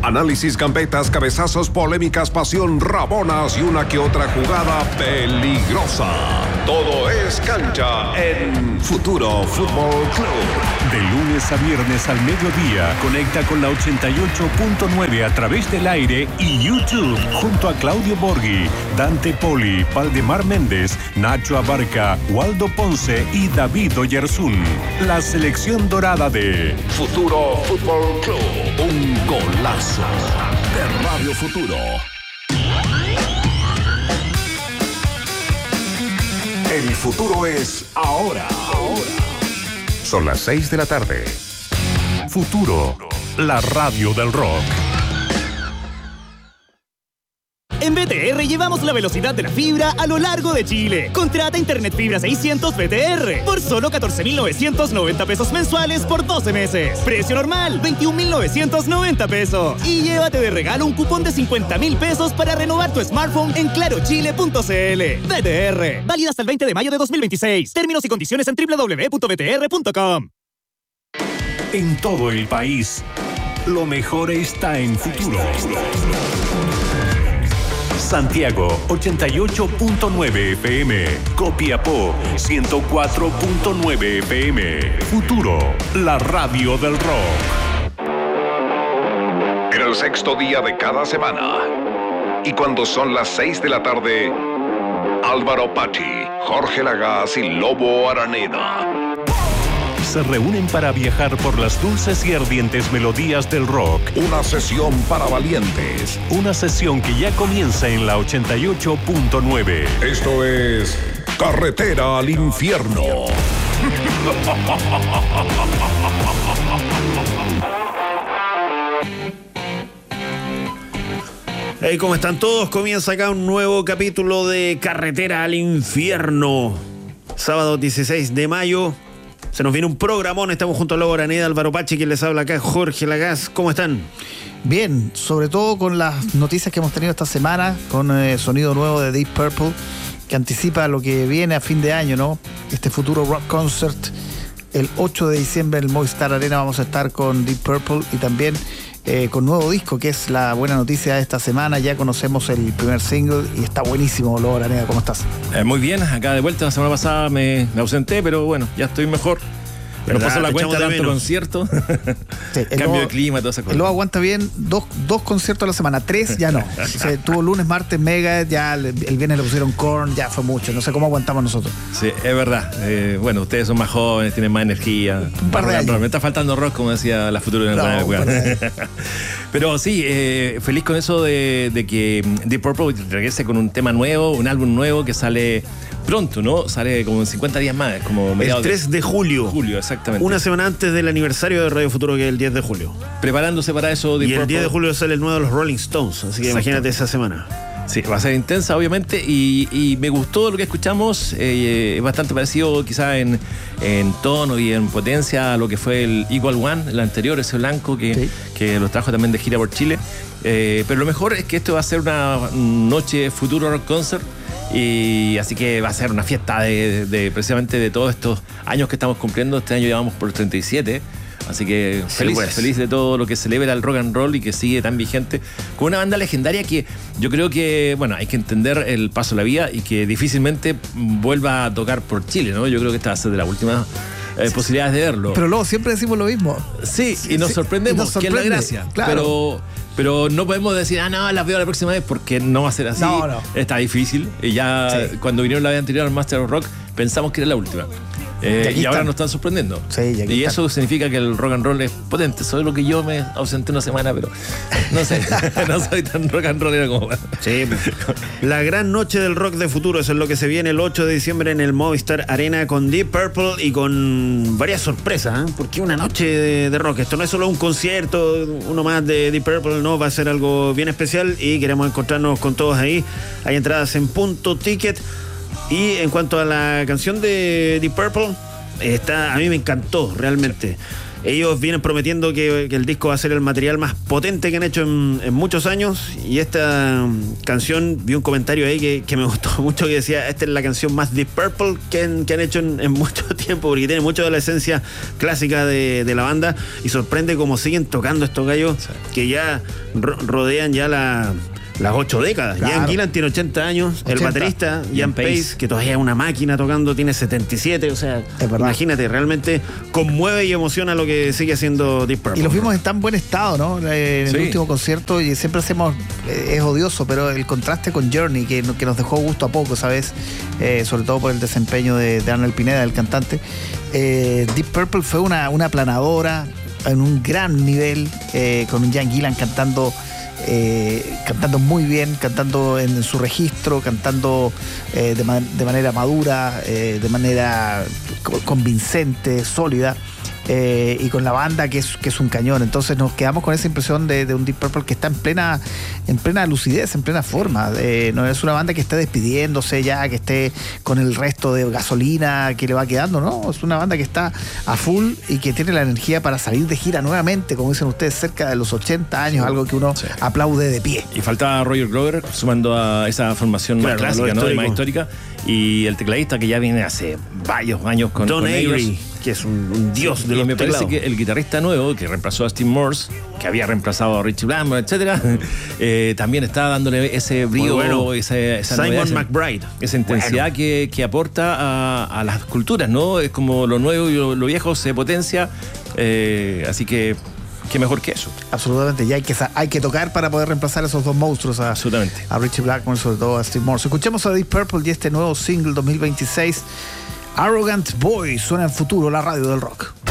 Análisis, gambetas, cabezazos, polémicas, pasión, rabonas y una que otra jugada peligrosa. Todo es cancha en Futuro Fútbol Club. De lunes a viernes al mediodía, conecta con la 88.9 a través del aire y YouTube, junto a Claudio Borghi, Dante Poli, Valdemar Méndez, Nacho Abarca, Waldo Ponce y David Oyarzún. La selección dorada de Futuro Fútbol Club. Un golazo de Radio Futuro. El futuro es ahora. Son las 6 de la tarde. Futuro, la radio del rock. En BTR llevamos la velocidad de la fibra a lo largo de Chile. Contrata Internet Fibra 600 BTR por solo 14,990 pesos mensuales por 12 meses. Precio normal, 21,990 pesos. Y llévate de regalo un cupón de 50,000 pesos para renovar tu smartphone en clarochile.cl. BTR, válida hasta el 20 de mayo de 2026. Términos y condiciones en www.btr.com. En todo el país, lo mejor está en Futuro. Santiago, 88.9 FM. Copiapó, 104.9 FM. Futuro, la radio del rock. En el sexto día de cada semana. Y cuando son las 6 de la tarde, Álvaro Pachi, Jorge Lagaz y Lobo Araneda se reúnen para viajar por las dulces y ardientes melodías del rock. Una sesión para valientes. Una sesión que ya comienza en la 88.9. Esto es Carretera al Infierno. Hey, ¿cómo están todos? Comienza acá un nuevo capítulo de Carretera al Infierno. Sábado 16 de mayo. Se nos viene un programón, estamos junto a Lobo Araneda, Álvaro Pachi, quien les habla acá, Jorge Lagaz. ¿Cómo están? Bien, sobre todo con las noticias que hemos tenido esta semana, con sonido nuevo de Deep Purple, que anticipa lo que viene a fin de año, ¿no? Este futuro rock concert, el 8 de diciembre en el Movistar Arena vamos a estar con Deep Purple y también con nuevo disco, que es la buena noticia de esta semana. Ya conocemos el primer single y está buenísimo. Lobo Araneda, ¿cómo estás? Muy bien, acá de vuelta. La semana pasada me ausenté, pero bueno, ya estoy mejor. Pero pasó la cuenta de tanto concierto. Sí, cambio de clima, todas esas cosas. El Lobo aguanta bien dos conciertos a la semana, 3 ya no. O sea, tuvo lunes, martes, Mega, ya el viernes le pusieron Korn, ya fue mucho. No sé cómo aguantamos nosotros. Sí, es verdad. Bueno, ustedes son más jóvenes, tienen más energía. Un par de años. Me está faltando rock, como decía la futura de la Pero sí, feliz con eso de que Deep Purple regrese con un tema nuevo, un álbum nuevo que sale pronto, ¿no? Sale como en 50 días más, como mediados. El 3 de julio. Exactamente. Una semana antes del aniversario de Radio Futuro, que es el 10 de julio. Preparándose para eso. Y el 10 de julio sale el nuevo de los Rolling Stones, así que imagínate esa semana. Sí, va a ser intensa, obviamente, y me gustó lo que escuchamos. Es bastante parecido quizá en tono y en potencia a lo que fue el Equal One, el anterior, ese blanco que los trajo también de gira por Chile. Pero lo mejor es que esto va a ser una noche Futuro Rock Concert. Y así que va a ser una fiesta de precisamente de todos estos años que estamos cumpliendo. Este año llevamos por 37. Así que feliz de todo lo que celebra el rock and roll y que sigue tan vigente. Con una banda legendaria que yo creo que, bueno, hay que entender el paso de la vida y que difícilmente vuelva a tocar por Chile, ¿no? Yo creo que esta va a ser de las últimas posibilidades de verlo. Pero luego siempre decimos lo mismo. Sí, y nos sorprendemos, que es la gracia. Claro. Pero no podemos decir, no, las veo la próxima vez, porque no va a ser así. No. Está difícil. Y ya cuando vinieron la vez anterior al Master of Rock, pensamos que era la última. Y ahora nos están sorprendiendo. Sí, y eso significa que el rock and roll es potente. Eso es lo que yo me ausenté una semana, pero no sé, no soy tan rock and rollero como... Sí, la gran noche del rock de futuro, eso es lo que se viene el 8 de diciembre en el Movistar Arena con Deep Purple y con varias sorpresas, ¿eh? Porque una noche de rock, esto no es solo un concierto, uno más de Deep Purple, no, va a ser algo bien especial y queremos encontrarnos con todos ahí. Hay entradas en Punto Ticket. Y en cuanto a la canción de Deep Purple, a mí me encantó realmente. ellos vienen prometiendo que el disco va a ser el material más potente que han hecho en muchos años, y esta canción, vi un comentario ahí que me gustó mucho, que decía: esta es la canción más Deep Purple que han hecho en mucho tiempo, porque tiene mucho de la esencia clásica de la banda, y sorprende cómo siguen tocando estos gallos que ya rodean ya las 8 décadas. Claro. Ian Gillan tiene 80 años, 80. el baterista Ian Pace, que todavía es una máquina tocando, tiene 77, o sea, imagínate, realmente conmueve y emociona lo que sigue haciendo Deep Purple. Y los vimos en tan buen estado, ¿no? En el último concierto, y siempre hacemos, es odioso, pero el contraste con Journey, que nos dejó gusto a poco, ¿sabes? Sobre todo por el desempeño de Arnel Pineda, el cantante. Deep Purple fue una aplanadora en un gran nivel, con un Ian Gillan cantando muy bien, cantando en su registro, cantando de manera madura, de manera convincente, sólida, y con la banda que es un cañón. Entonces nos quedamos con esa impresión de un Deep Purple que está en plena lucidez, en plena forma. No es una banda que esté despidiéndose ya, que esté con el resto de gasolina que le va quedando, ¿no? Es una banda que está a full y que tiene la energía para salir de gira nuevamente, como dicen ustedes, cerca de los 80 años, algo que uno aplaude de pie. Y faltaba Roger Glover sumando a esa formación más clásica, ¿no? Más histórica, y el tecladista que ya viene hace varios años con ellos, que es un dios de los teclados. Y me parece que el guitarrista nuevo que reemplazó a Steve Morse, que había reemplazado a Richie Blackmore, etcétera, también está dándole ese brío, esa Simon novedad, McBride, esa intensidad que aporta a las culturas, ¿no? Es como lo nuevo y lo viejo se potencia, así que qué mejor que eso. Absolutamente, y hay que tocar para poder reemplazar a esos dos monstruos, absolutamente, a Richie Blackmore, sobre todo a Steve Morse. Escuchemos a Deep Purple y este nuevo single 2026, Arrogant Boy, suena en Futuro, la radio del rock.